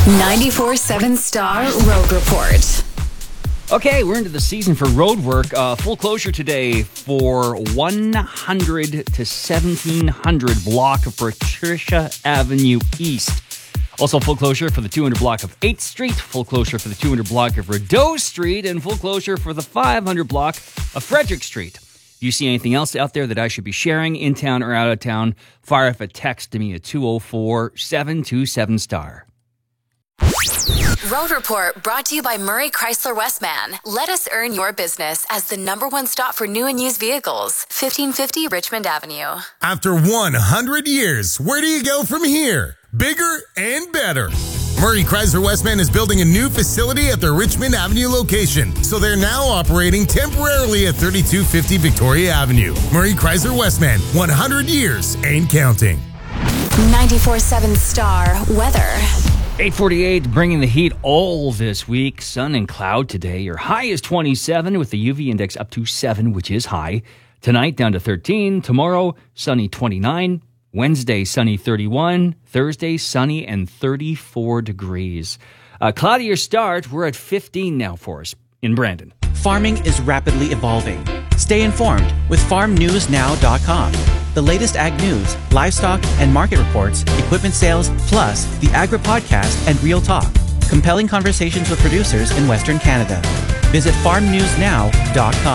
94.7 Star Road Report. Okay, we're into the season for road work. Full closure today for 100 to 1700 block of Patricia Avenue East. Also full closure for the 200 block of 8th Street, full closure for the 200 block of Rideau Street, and full closure for the 500 block of Frederick Street. If you see anything else out there that I should be sharing, in town or out of town, fire up a text to me at 204-727-STAR. Road Report brought to you by Murray Chrysler Westman. Let us earn your business as the #1 stop for new and used vehicles. 1550 Richmond Avenue. After 100 years, where do you go from here? Bigger and better. Murray Chrysler Westman is building a new facility at their Richmond Avenue location, so they're now operating temporarily at 3250 Victoria Avenue. Murray Chrysler Westman, 100 years and counting. 94.7 Star Weather. 8:48, bringing the heat all this week. Sun and cloud today. Your high is 27 with the UV index up to 7, which is high. Tonight down to 13. Tomorrow, sunny 29. Wednesday, sunny 31. Thursday, sunny and 34 degrees. Cloudier start. We're at 15 now for us in Brandon. Farming is rapidly evolving. Stay informed with farmnewsnow.com. The latest ag news, livestock and market reports, equipment sales, plus the Agri Podcast and Real Talk. Compelling conversations with producers in Western Canada. Visit farmnewsnow.com.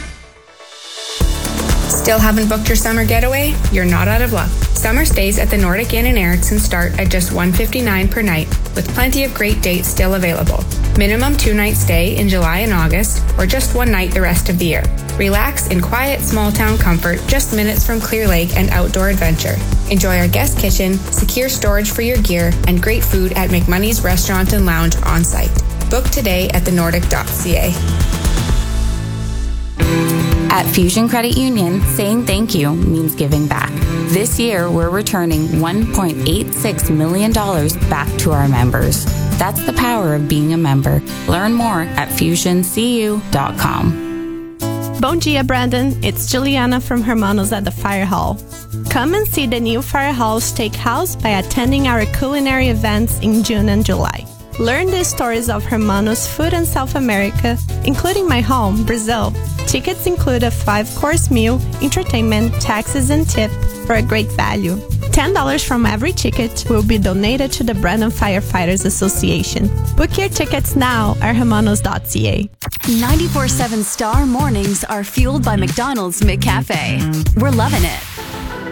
Still haven't booked your summer getaway? You're not out of luck. Summer stays at the Nordic Inn in Erickson start at just $159 per night, with plenty of great dates still available. Minimum 2-night stay in July and August, or just 1 night the rest of the year. Relax in quiet, small-town comfort, just minutes from Clear Lake and outdoor adventure. Enjoy our guest kitchen, secure storage for your gear, and great food at McMoney's Restaurant and Lounge on site. Book today at thenordic.ca. At Fusion Credit Union, saying thank you means giving back. This year, we're returning $1.86 million back to our members. That's the power of being a member. Learn more at FusionCU.com. Bom dia, Brandon. It's Juliana from Hermanos at the Fire Hall. Come and see the new Fire Hall Steakhouse by attending our culinary events in June and July. Learn the stories of Hermanos food in South America, including my home, Brazil. Tickets include a 5-course meal, entertainment, taxes, and tip for a great value. $10 from every ticket will be donated to the Brandon Firefighters Association. Book your tickets now at hermanos.ca. 94.7 Star mornings are fueled by McDonald's McCafe. We're loving it.